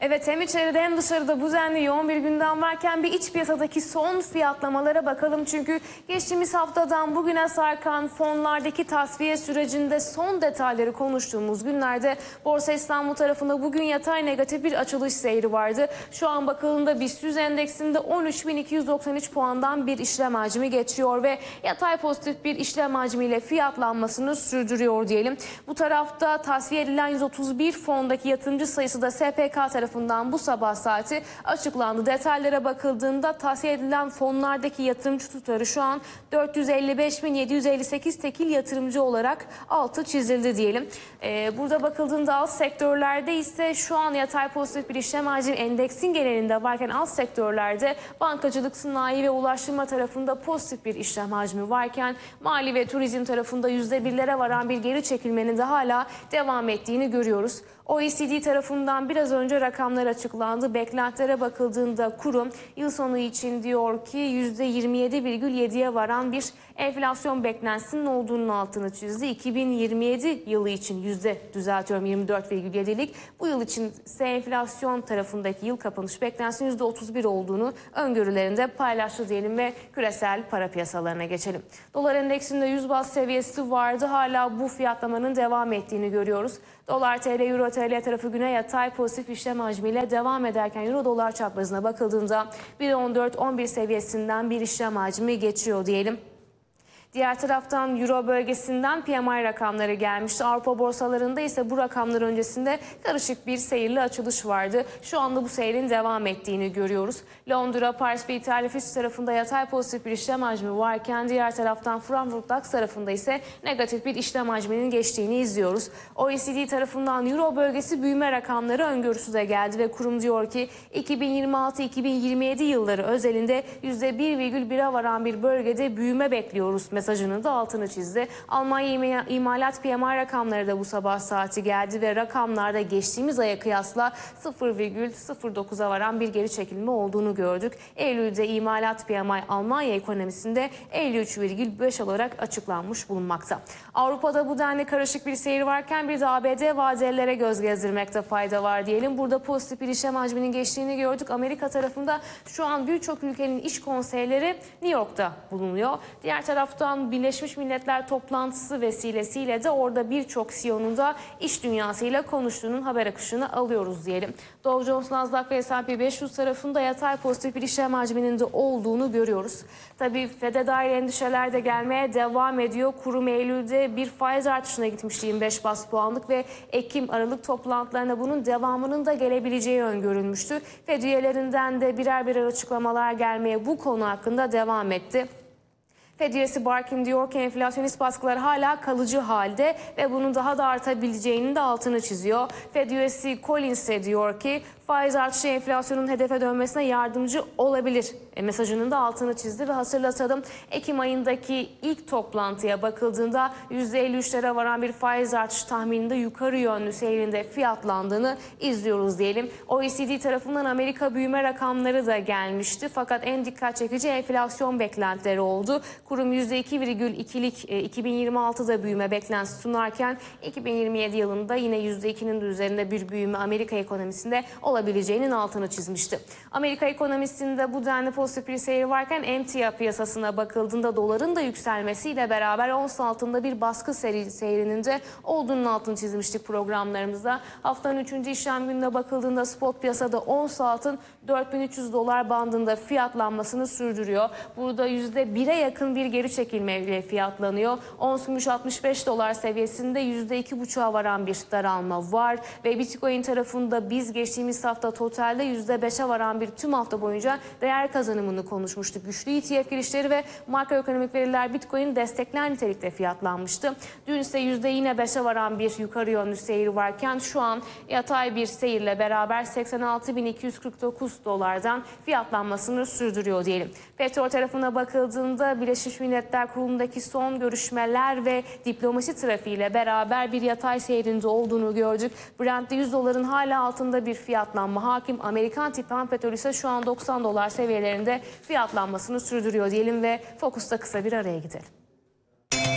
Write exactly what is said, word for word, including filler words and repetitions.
Evet, hem içeride hem dışarıda bu denli yoğun bir gündem varken bir iç piyasadaki son fiyatlamalara bakalım. Çünkü geçtiğimiz haftadan bugüne sarkan fonlardaki tasfiye sürecinde son detayları konuştuğumuz günlerde Borsa İstanbul tarafında bugün yatay negatif bir açılış seyri vardı. Şu an bakıldığında BIST yüz endeksinde on üç bin iki yüz doksan üç puandan bir işlem hacmi geçiyor ve yatay pozitif bir işlem hacmiyle fiyatlanmasını sürdürüyor diyelim. Bu tarafta tasfiye edilen yüz otuz bir fondaki yatırımcı sayısı da S P K tarafından bu sabah saati açıklandı. Detaylara bakıldığında tasfiye edilen fonlardaki yatırımcı tutarı şu an dört yüz elli beş bin yedi yüz elli sekiz tekil yatırımcı olarak altı çizildi diyelim. Ee, burada bakıldığında alt sektörlerde ise şu an yatay pozitif bir işlem hacmi endeksin genelinde varken alt sektörlerde bankacılık, sanayi ve ulaştırma tarafında pozitif bir işlem hacmi varken mali ve turizm tarafında yüzde birlere varan bir geri çekilmenin de hala devam ettiğini görüyoruz. O E C D tarafından biraz önce rakamlar açıklandı. Beklentilere bakıldığında kurum yıl sonu için diyor ki yüzde yirmi yedi virgül yediye varan bir enflasyon beklentisinin olduğunun altını çizdi. iki bin yirmi yedi yılı için yüzde düzeltiyorum yirmi dört virgül yedilik. Bu yıl için ise enflasyon tarafındaki yıl kapanış beklentisinin yüzde otuz bir olduğunu öngörülerinde paylaştı diyelim ve küresel para piyasalarına geçelim. Dolar endeksinde yüz baz seviyesi vardı. Hala bu fiyatlamanın devam ettiğini görüyoruz. Dolar T L, Euro T L tarafı güne yatay pozitif işlem hacmiyle devam ederken Euro dolar çaprazına bakıldığında bir nokta on dört on bir seviyesinden bir işlem hacmi geçiyor diyelim. Diğer taraftan Euro bölgesinden P M I rakamları gelmişti. Avrupa borsalarında ise bu rakamlar öncesinde karışık bir seyirli açılış vardı. Şu anda bu seyrin devam ettiğini görüyoruz. Londra, Paris ve İtalya F I S tarafında yatay pozitif bir işlem hacmi varken diğer taraftan Frankfurt DAX tarafında ise negatif bir işlem hacminin geçtiğini izliyoruz. O E C D tarafından Euro bölgesi büyüme rakamları öngörüsü de geldi ve kurum diyor ki iki bin yirmi altı iki bin yirmi yedi yılları özelinde yüzde bir virgül bire varan bir bölgede büyüme bekliyoruz mesajının da altını çizdi. Almanya imalat P M I rakamları da bu sabah saati geldi ve rakamlarda geçtiğimiz aya kıyasla sıfır virgül sıfır dokuza varan bir geri çekilme olduğunu gördük. Eylül'de imalat P M I Almanya ekonomisinde elli üç virgül beş olarak açıklanmış bulunmakta. Avrupa'da bu denli karışık bir seyir varken bir de A B D vadelilere göz gezdirmekte fayda var diyelim. Burada pozitif bir işlem hacminin geçtiğini gördük. Amerika tarafında şu an birçok ülkenin iş konseyleri New York'ta bulunuyor. Diğer taraftan Birleşmiş Milletler toplantısı vesilesiyle de orada birçok C E O'nun da iş dünyasıyla konuştuğunun haber akışını alıyoruz diyelim. Dow Jones, Nasdaq ve S and P beş yüz tarafında yatay pozitif bir işlem hacminin de olduğunu görüyoruz. Tabii Fed'e dair endişeler de gelmeye devam ediyor. Kurum Eylül'de bir faiz artışına gitmişti yirmi beş bas puanlık ve Ekim-Aralık toplantılarına bunun devamının da gelebileceği öngörülmüştü. Fed üyelerinden de birer birer açıklamalar gelmeye bu konu hakkında devam etti. Fed üyesi Barkin diyor ki enflasyonist baskılar hala kalıcı halde ve bunun daha da artabileceğinin de altını çiziyor. Fed üyesi Collins ise diyor ki faiz artışı enflasyonun hedefe dönmesine yardımcı olabilir e, mesajının da altını çizdi ve hatırlatalım Ekim ayındaki ilk toplantıya bakıldığında yüzde elli üçlere varan bir faiz artışı tahmininde yukarı yönlü seyrinde fiyatlandığını izliyoruz diyelim. O E C D tarafından Amerika büyüme rakamları da gelmişti fakat en dikkat çekici enflasyon beklentileri oldu. Kurum yüzde iki virgül ikilik e, iki bin yirmi altıda büyüme beklentisi sunarken iki bin yirmi yedi yılında yine yüzde ikinin de üzerinde bir büyüme Amerika ekonomisinde olabileceğinin altını çizmişti. Amerika ekonomisinde bu denli pozitif bir seyir varken emtia piyasasına bakıldığında doların da yükselmesiyle beraber ons altında bir baskı seri, seyrinin de olduğunun altını çizmiştik programlarımızda. Haftanın üçüncü işlem gününe bakıldığında spot piyasada ons altın dört bin üç yüz dolar bandında fiyatlanmasını sürdürüyor. Burada yüzde bire yakın bir geri çekilmeyle fiyatlanıyor. Ons gümüş altmış beş dolar seviyesinde yüzde iki buçuğa varan bir daralma var ve Bitcoin tarafında biz geçtiğimiz hafta totalde yüzde beşe varan bir tüm hafta boyunca değer kazanımını konuşmuştuk. Güçlü E T F girişleri ve makroekonomik veriler Bitcoin destekler nitelikte fiyatlanmıştı. Dün ise yüzde yine beşe varan bir yukarı yönlü seyir varken şu an yatay bir seyirle beraber seksen altı bin iki yüz kırk dokuz dolardan fiyatlanmasını sürdürüyor diyelim. Petrol tarafına bakıldığında Birleşmiş Milletler Kurulu'ndaki son görüşmeler ve diplomasi trafiğiyle beraber bir yatay seyrinde olduğunu gördük. Brent'te yüz doların hala altında bir fiyatlanma hakim. Amerikan tipi ham petrol ise şu an doksan dolar seviyelerinde fiyatlanmasını sürdürüyor diyelim ve Fokus'ta kısa bir araya gidelim.